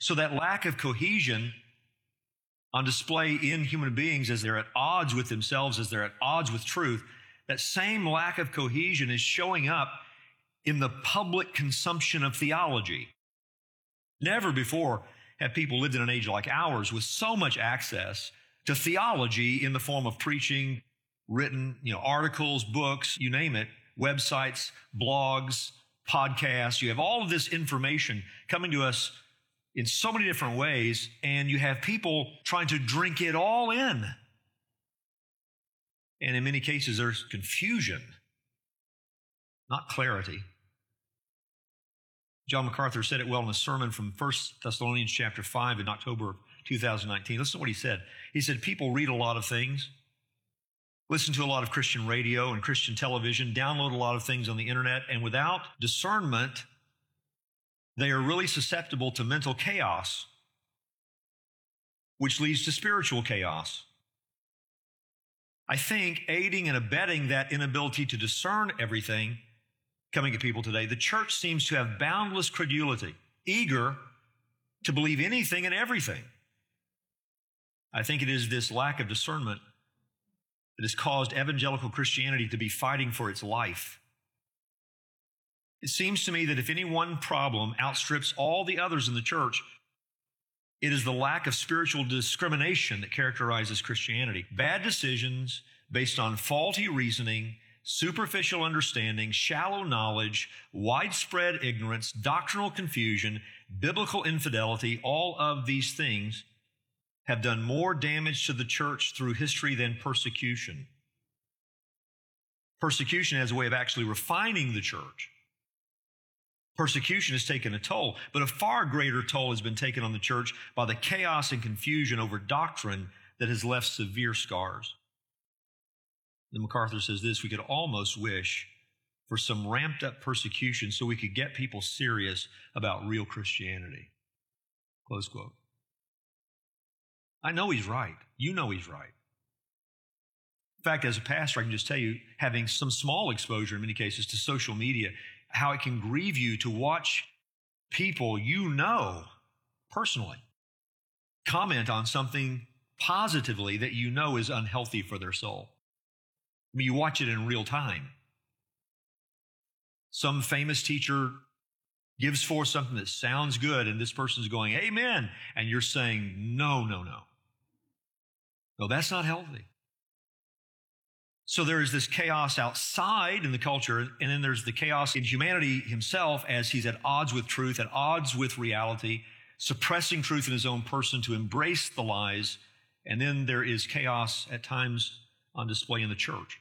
So that lack of cohesion on display in human beings as they're at odds with themselves, as they're at odds with truth, that same lack of cohesion is showing up in the public consumption of theology. Never before have people lived in an age like ours with so much access to theology in the form of preaching, written, articles, books, you name it, websites, blogs, podcasts. You have all of this information coming to us in so many different ways, and you have people trying to drink it all in. And in many cases, there's confusion, not clarity. John MacArthur said it well in a sermon from 1 Thessalonians chapter 5 in October of 2019. Listen to what he said. He said, people read a lot of things, listen to a lot of Christian radio and Christian television, download a lot of things on the internet, and without discernment, they are really susceptible to mental chaos, which leads to spiritual chaos. I think aiding and abetting that inability to discern everything coming to people today, the church seems to have boundless credulity, eager to believe anything and everything. I think it is this lack of discernment that has caused evangelical Christianity to be fighting for its life. It seems to me that if any one problem outstrips all the others in the church, it is the lack of spiritual discrimination that characterizes Christianity. Bad decisions based on faulty reasoning, superficial understanding, shallow knowledge, widespread ignorance, doctrinal confusion, biblical infidelity, all of these things have done more damage to the church through history than persecution. Persecution has a way of actually refining the church. Persecution has taken a toll, but a far greater toll has been taken on the church by the chaos and confusion over doctrine that has left severe scars. Then MacArthur says this, we could almost wish for some ramped up persecution so we could get people serious about real Christianity. Close quote. I know he's right. You know he's right. In fact, as a pastor, I can just tell you, having some small exposure in many cases to social media, how it can grieve you to watch people you know personally comment on something positively that you know is unhealthy for their soul. I mean, you watch it in real time. Some famous teacher gives forth something that sounds good, and this person's going, amen, and you're saying, no. No, that's not healthy. So there is this chaos outside in the culture, and then there's the chaos in humanity himself as he's at odds with truth, at odds with reality, suppressing truth in his own person to embrace the lies. And then there is chaos at times on display in the church.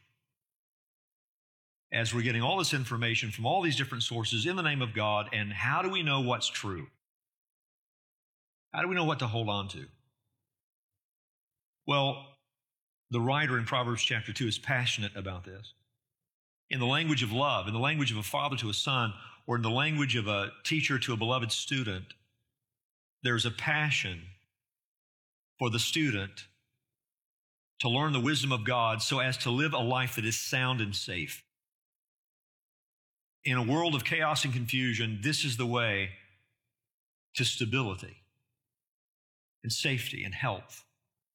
As we're getting all this information from all these different sources in the name of God, and how do we know what's true? How do we know what to hold on to? Well, the writer in Proverbs chapter 2 is passionate about this. In the language of love, in the language of a father to a son, or in the language of a teacher to a beloved student, there's a passion for the student to learn the wisdom of God so as to live a life that is sound and safe. In a world of chaos and confusion, this is the way to stability and safety and health.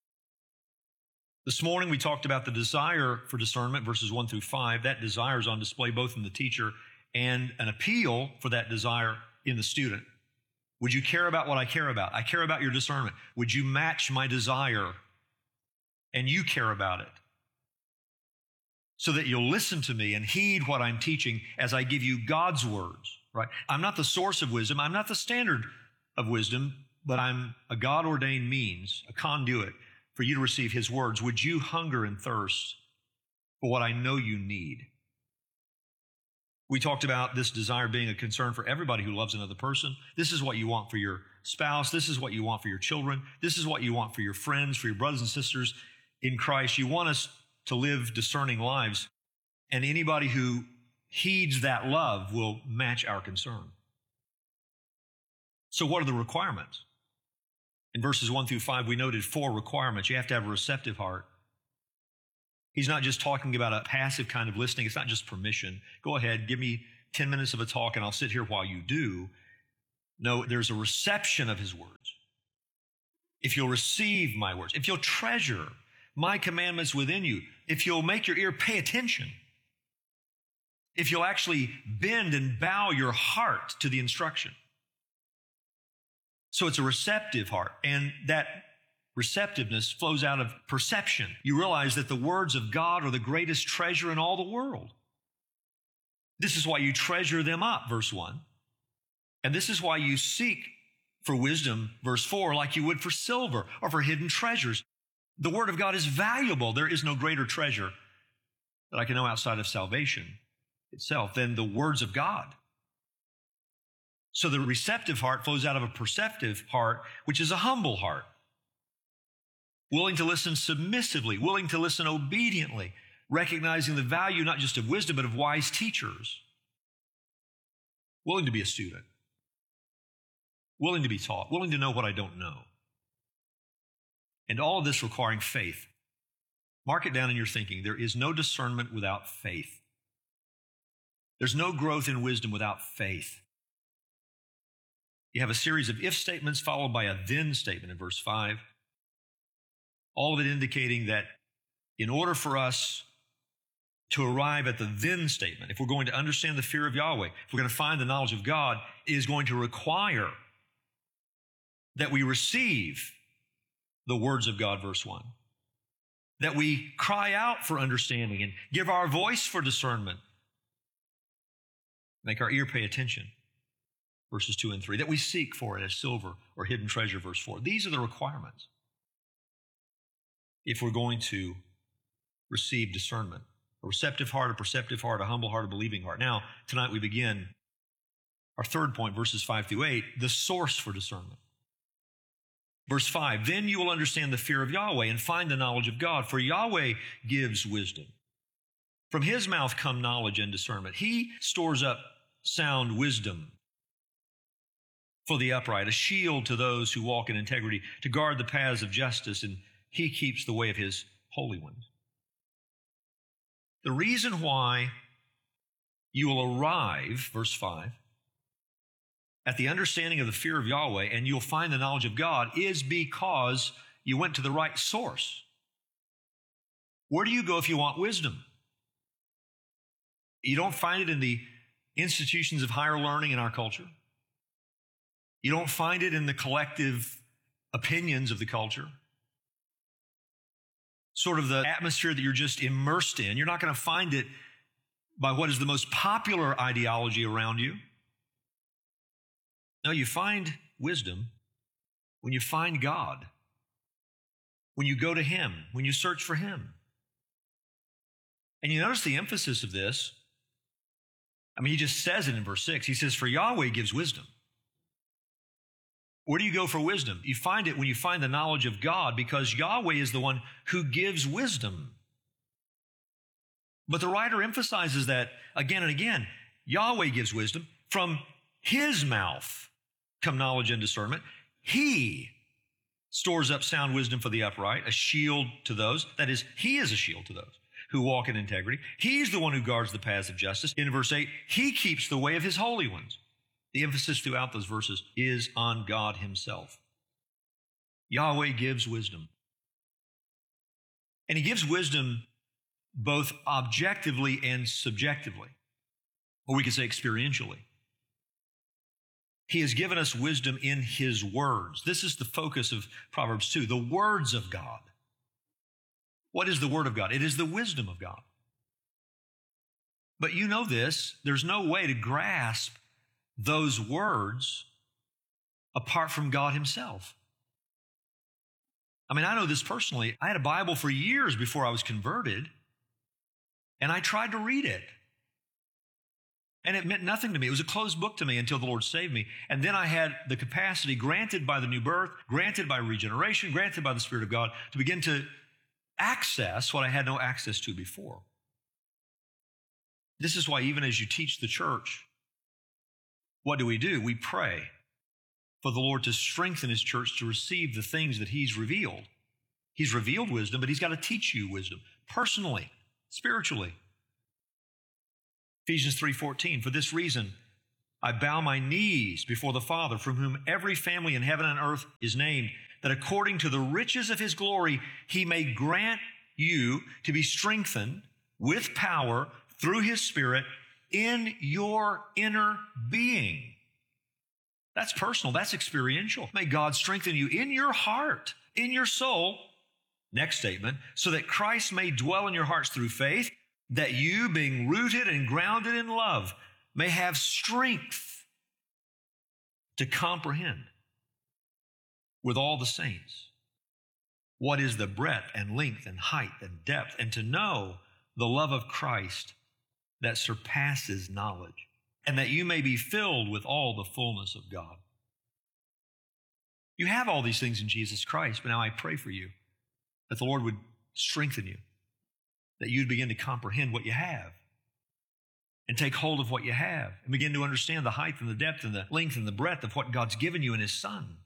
This morning we talked about the desire for discernment, verses 1 through 5. That desire is on display both in the teacher and an appeal for that desire in the student. Would you care about what I care about? I care about your discernment. Would you match my desire and you care about it? So that you'll listen to me and heed what I'm teaching as I give you God's words, right? I'm not the source of wisdom. I'm not the standard of wisdom, but I'm a God-ordained means, a conduit for you to receive His words. Would you hunger and thirst for what I know you need? We talked about this desire being a concern for everybody who loves another person. This is what you want for your spouse. This is what you want for your children. This is what you want for your friends, for your brothers and sisters in Christ. You want us to live discerning lives, and anybody who heeds that love will match our concern. So what are the requirements? In verses 1 through 5, we noted 4 requirements. You have to have a receptive heart. He's not just talking about a passive kind of listening. It's not just permission. Go ahead, give me 10 minutes of a talk and I'll sit here while you do. No, there's a reception of His words. if you'll receive my words, if you'll treasure my commandments within you, if you'll make your ear pay attention, if you'll actually bend and bow your heart to the instruction. So it's a receptive heart, and that receptiveness flows out of perception. You realize that the words of God are the greatest treasure in all the world. This is why you treasure them up, verse 1. And this is why you seek for wisdom, verse 4, like you would for silver or for hidden treasures. The Word of God is valuable. There is no greater treasure that I can know outside of salvation itself than the words of God. So the receptive heart flows out of a perceptive heart, which is a humble heart. Willing to listen submissively, willing to listen obediently, recognizing the value not just of wisdom, but of wise teachers. Willing to be a student. Willing to be taught. Willing to know what I don't know. And all of this requiring faith. Mark it down in your thinking. There is no discernment without faith. There's no growth in wisdom without faith. You have a series of if statements followed by a then statement in verse 5. All of it indicating that in order for us to arrive at the then statement, if we're going to understand the fear of Yahweh, if we're going to find the knowledge of God, it is going to require that we receive the words of God, verse 1. That we cry out for understanding and give our voice for discernment. Make our ear pay attention, verses 2 and 3. That we seek for it as silver or hidden treasure, verse 4. These are the requirements if we're going to receive discernment. A receptive heart, a perceptive heart, a humble heart, a believing heart. Now, tonight we begin our third point, verses 5 through 8, the source for discernment. Verse 5, then you will understand the fear of Yahweh and find the knowledge of God, for Yahweh gives wisdom. From his mouth come knowledge and discernment. He stores up sound wisdom for the upright, a shield to those who walk in integrity, to guard the paths of justice, and he keeps the way of his holy ones. The reason why you will arrive, verse 5, at the understanding of the fear of Yahweh and you'll find the knowledge of God is because you went to the right source. Where do you go if you want wisdom? You don't find it in the institutions of higher learning in our culture. You don't find it in the collective opinions of the culture. Sort of the atmosphere that you're just immersed in. You're not going to find it by what is the most popular ideology around you. No, you find wisdom when you find God, when you go to him, when you search for him. And you notice the emphasis of this. I mean, he just says it in verse 6. He says, for Yahweh gives wisdom. Where do you go for wisdom? You find it when you find the knowledge of God, because Yahweh is the one who gives wisdom. But the writer emphasizes that again and again. Yahweh gives wisdom. From his mouth come knowledge and discernment. He stores up sound wisdom for the upright, a shield to those. That is, he is a shield to those who walk in integrity. He's the one who guards the paths of justice. In verse 8, he keeps the way of his holy ones. The emphasis throughout those verses is on God himself. Yahweh gives wisdom. And he gives wisdom both objectively and subjectively, or we could say experientially. He has given us wisdom in his words. This is the focus of Proverbs 2, the words of God. What is the word of God? It is the wisdom of God. But you know this, there's no way to grasp those words apart from God himself. I mean, I know this personally. I had a Bible for years before I was converted, and I tried to read it. And it meant nothing to me. It was a closed book to me until the Lord saved me. And then I had the capacity granted by the new birth, granted by regeneration, granted by the Spirit of God to begin to access what I had no access to before. This is why even as you teach the church, what do? We pray for the Lord to strengthen his church to receive the things that he's revealed. He's revealed wisdom, but he's got to teach you wisdom personally, spiritually. Ephesians 3:14, for this reason, I bow my knees before the Father, from whom every family in heaven and earth is named, that according to the riches of his glory, he may grant you to be strengthened with power through his Spirit in your inner being. That's personal. That's experiential. May God strengthen you in your heart, in your soul. Next statement, so that Christ may dwell in your hearts through faith, that you, being rooted and grounded in love, may have strength to comprehend with all the saints what is the breadth and length and height and depth, and to know the love of Christ that surpasses knowledge, and that you may be filled with all the fullness of God. You have all these things in Jesus Christ, but now I pray for you that the Lord would strengthen you, that you'd begin to comprehend what you have and take hold of what you have and begin to understand the height and the depth and the length and the breadth of what God's given you in his Son.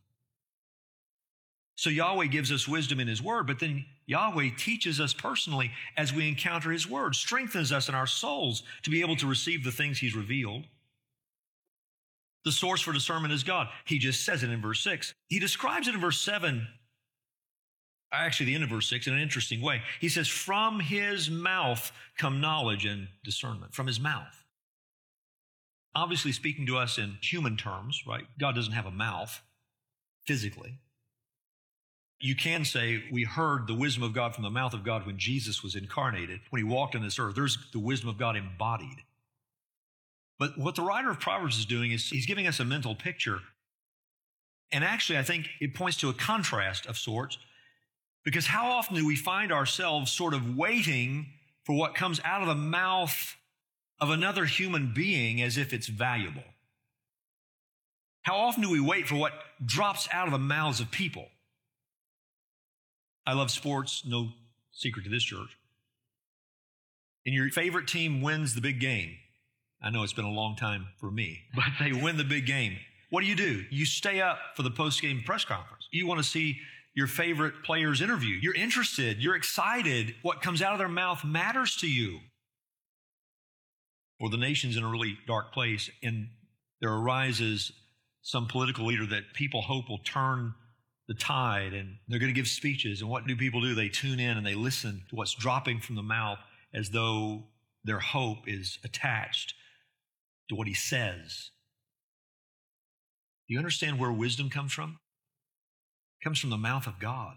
So Yahweh gives us wisdom in his word, but then Yahweh teaches us personally as we encounter his word, strengthens us in our souls to be able to receive the things he's revealed. The source for discernment is God. He just says it in verse 6. He describes it in verse 7, actually the end of verse 6, in an interesting way. He says, from his mouth come knowledge and discernment. From his mouth. Obviously speaking to us in human terms, right? God doesn't have a mouth physically. You can say we heard the wisdom of God from the mouth of God when Jesus was incarnated. When he walked on this earth, there's the wisdom of God embodied. But what the writer of Proverbs is doing is he's giving us a mental picture. And actually, I think it points to a contrast of sorts, because how often do we find ourselves sort of waiting for what comes out of the mouth of another human being as if it's valuable? How often do we wait for what drops out of the mouths of people? I love sports, no secret to this church. And your favorite team wins the big game. I know it's been a long time for me, but they win the big game. What do? You stay up for the post-game press conference. You want to see your favorite player's interview. You're interested. You're excited. What comes out of their mouth matters to you. Or the nation's in a really dark place, and there arises some political leader that people hope will turn the tide, and they're going to give speeches. And what do people do? They tune in and they listen to what's dropping from the mouth as though their hope is attached to what he says. Do you understand where wisdom comes from? It comes from the mouth of God.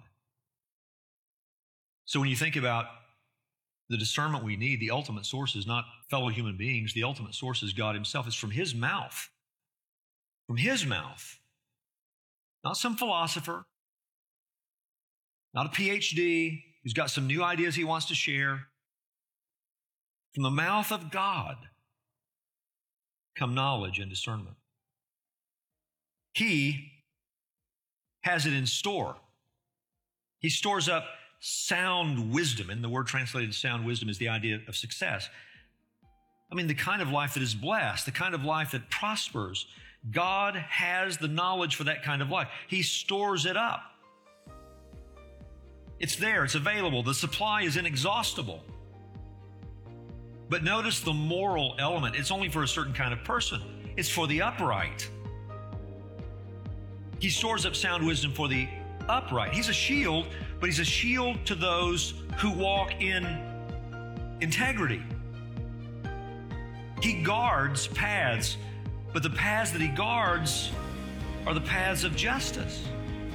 So when you think about the discernment we need, the ultimate source is not fellow human beings. The ultimate source is God himself. It's from his mouth. From his mouth. Not some philosopher. Not a PhD who's got some new ideas he wants to share. From the mouth of God come knowledge and discernment. He has it in store. He stores up sound wisdom, and the word translated sound wisdom is the idea of success. I mean, the kind of life that is blessed, the kind of life that prospers. God has the knowledge for that kind of life. He stores it up. It's there, it's available. The supply is inexhaustible. But notice the moral element. It's only for a certain kind of person. It's for the upright. He stores up sound wisdom for the upright. He's a shield, but he's a shield to those who walk in integrity. He guards paths, but the paths that he guards are the paths of justice.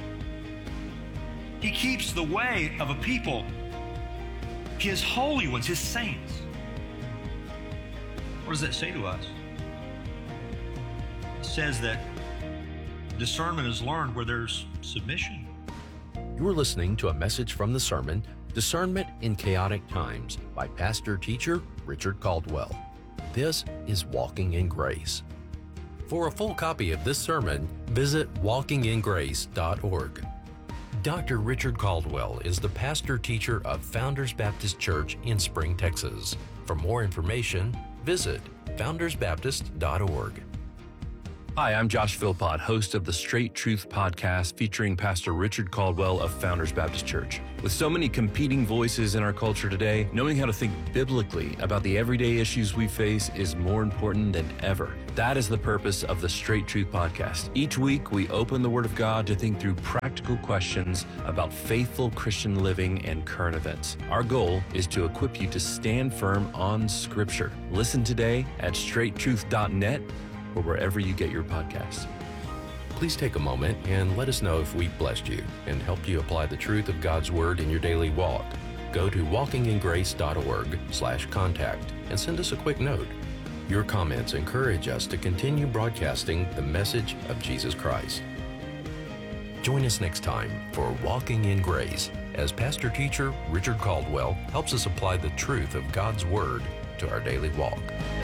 He keeps the way of a people, his holy ones, his saints. What does that say to us? It says that discernment is learned where there's submission. You're listening to a message from the sermon, Discernment in Chaotic Times, by pastor-teacher Richard Caldwell. This is Walking in Grace. For a full copy of this sermon, visit walkingingrace.org. Dr. Richard Caldwell is the pastor-teacher of Founders Baptist Church in Spring, Texas. For more information, visit foundersbaptist.org. Hi, I'm Josh Philpott, host of the Straight Truth podcast featuring Pastor Richard Caldwell of Founders Baptist Church. With so many competing voices in our culture today, knowing how to think biblically about the everyday issues we face is more important than ever. That is the purpose of the Straight Truth podcast. Each week, we open the Word of God to think through practical questions about faithful Christian living and current events. Our goal is to equip you to stand firm on Scripture. Listen today at straighttruth.net or wherever you get your podcasts. Please take a moment and let us know if we've blessed you and helped you apply the truth of God's Word in your daily walk. Go to walkingingrace.org/contact and send us a quick note. Your comments encourage us to continue broadcasting the message of Jesus Christ. Join us next time for Walking in Grace as Pastor Teacher Richard Caldwell helps us apply the truth of God's Word to our daily walk.